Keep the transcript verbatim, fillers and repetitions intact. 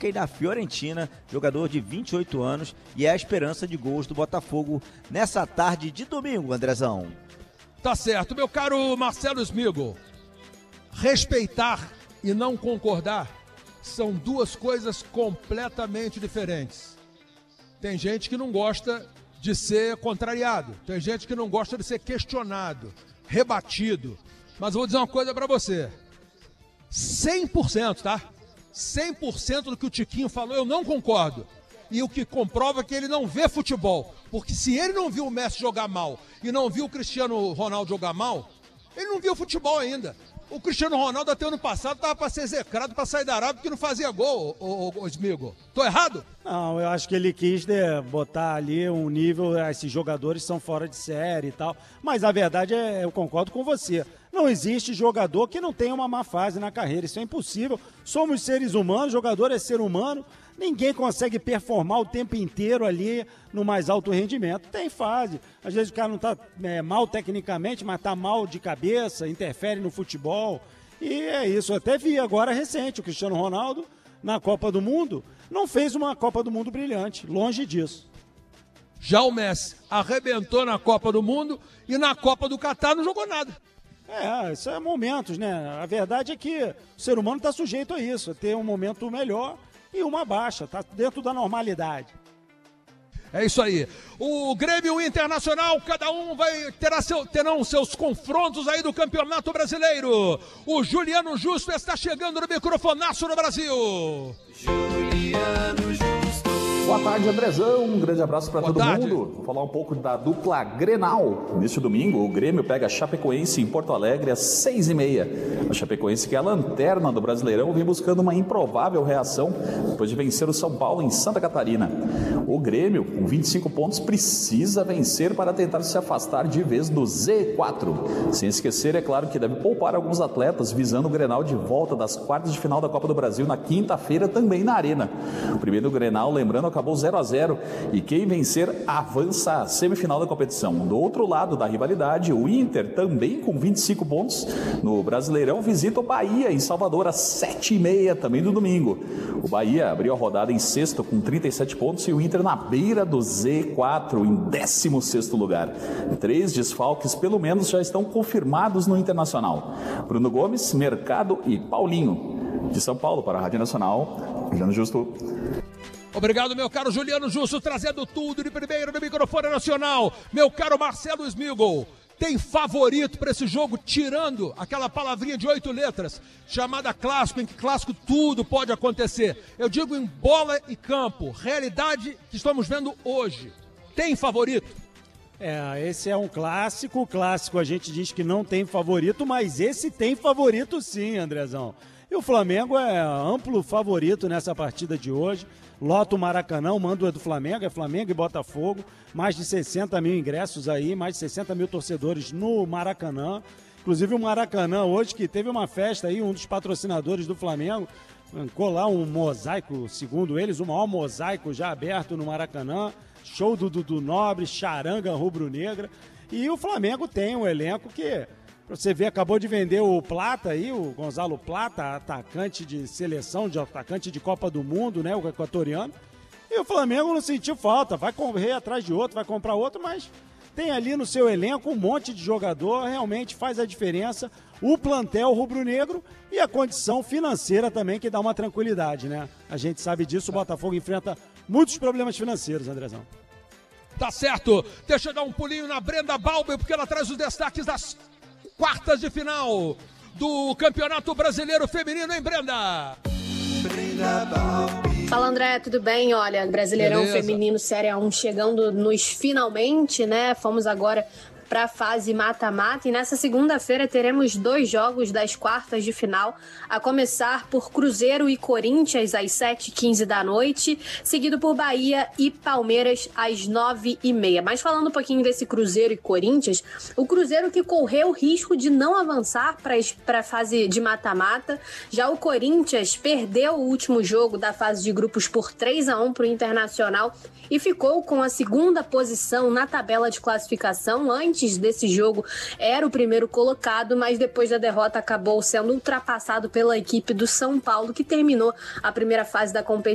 Benfica e da Fiorentina, jogador de vinte e oito anos e é a esperança de gols do Botafogo nessa tarde de domingo, Andrezão. Tá certo, meu caro Marcelo Smigo. Respeitar e não concordar são duas coisas completamente diferentes. Tem gente que não gosta de ser contrariado, tem gente que não gosta de ser questionado, rebatido. Mas eu vou dizer uma coisa pra você. cem por cento, tá? cem por cento do que o Tiquinho falou eu não concordo. E o que comprova é que ele não vê futebol. Porque se ele não viu o Messi jogar mal e não viu o Cristiano Ronaldo jogar mal, ele não viu futebol ainda. O Cristiano Ronaldo até ano passado estava para ser execrado, para sair da Arábia, porque não fazia gol, ô, ô, ô Smigo. Tô errado? Não, eu acho que ele quis né, botar ali um nível, esses jogadores são fora de série e tal. Mas a verdade é, eu concordo com você. Não existe jogador que não tenha uma má fase na carreira, isso é impossível. Somos seres humanos, jogador é ser humano. Ninguém consegue performar o tempo inteiro ali no mais alto rendimento. Tem fase. Às vezes o cara não está é, mal tecnicamente, mas está mal de cabeça, interfere no futebol. E é isso. Eu até vi agora recente o Cristiano Ronaldo na Copa do Mundo. Não fez uma Copa do Mundo brilhante. Longe disso. Já o Messi arrebentou na Copa do Mundo e na Copa do Catar não jogou nada. É, isso é momentos, né? A verdade é que o ser humano está sujeito a isso, a ter um momento melhor e uma baixa, tá dentro da normalidade. É isso aí. O Grêmio Internacional, cada um vai terá seu, terão seus confrontos aí do Campeonato Brasileiro. O Juliano Justo está chegando no microfonaço no Brasil. Juliano Justo. Boa tarde, Andrezão. Um grande abraço para todo tarde. mundo. Vou falar um pouco da dupla Grenal. Neste domingo, o Grêmio pega a Chapecoense em Porto Alegre às seis e meia. A Chapecoense, que é a lanterna do Brasileirão, vem buscando uma improvável reação depois de vencer o São Paulo em Santa Catarina. O Grêmio, com vinte e cinco pontos, precisa vencer para tentar se afastar de vez do Z quatro. Sem esquecer, é claro, que deve poupar alguns atletas visando o Grenal de volta das quartas de final da Copa do Brasil na quinta-feira, também na Arena. O primeiro Grenal, lembrando, acabou zero a zero e quem vencer avança à semifinal da competição. Do outro lado da rivalidade, o Inter, também com vinte e cinco pontos no Brasileirão, visita o Bahia em Salvador às sete e meia, também no domingo. O Bahia abriu a rodada em sexto com trinta e sete pontos e o Inter na beira do Z quatro, em décimo sexto lugar. Três desfalques, pelo menos, já estão confirmados no Internacional: Bruno Gomes, Mercado e Paulinho. De São Paulo para a Rádio Nacional, Juliano Justo. Obrigado, meu caro Juliano Justo, trazendo tudo de primeiro no microfone nacional. Meu caro Marcelo Smigo, tem favorito para esse jogo, tirando aquela palavrinha de oito letras, chamada clássico, em que clássico tudo pode acontecer. Eu digo em bola e campo, realidade que estamos vendo hoje. Tem favorito? É, esse é um clássico. O clássico a gente diz que não tem favorito, mas esse tem favorito sim, Andrezão. E o Flamengo é amplo favorito nessa partida de hoje. Lota o Maracanã, o mando é do Flamengo, é Flamengo e Botafogo. Mais de sessenta mil ingressos aí, mais de sessenta mil torcedores no Maracanã. Inclusive o Maracanã hoje, que teve uma festa aí, um dos patrocinadores do Flamengo, bancou lá um mosaico, segundo eles, o maior mosaico já aberto no Maracanã. Show do Dudu Nobre, charanga rubro-negra. E o Flamengo tem um elenco que... Você vê, acabou de vender o Plata aí, o Gonzalo Plata, atacante de seleção, de atacante de Copa do Mundo, né, o equatoriano. E o Flamengo não sentiu falta, vai correr atrás de outro, vai comprar outro, mas tem ali no seu elenco um monte de jogador, realmente faz a diferença. O plantel rubro-negro e a condição financeira também, que dá uma tranquilidade, né? A gente sabe disso, o Botafogo enfrenta muitos problemas financeiros, Andrezão. Tá certo, deixa eu dar um pulinho na Brenda Balber, porque ela traz os destaques das quartas de final do Campeonato Brasileiro Feminino, hein, Brenda? Brenda Balbi. Fala, André, tudo bem? Olha, Brasileirão Beleza. Feminino Série um chegando nos finalmente, né? Fomos agora para a fase mata-mata e nessa segunda-feira teremos dois jogos das quartas de final, a começar por Cruzeiro e Corinthians às sete e quinze da noite, seguido por Bahia e Palmeiras às nove e meia. Mas falando um pouquinho desse Cruzeiro e Corinthians, o Cruzeiro que correu o risco de não avançar para a fase de mata-mata, já o Corinthians perdeu o último jogo da fase de grupos por três a um para o Internacional e ficou com a segunda posição na tabela de classificação. Antes desse jogo era o primeiro colocado, mas depois da derrota acabou sendo ultrapassado pela equipe do São Paulo, que terminou a primeira fase da competição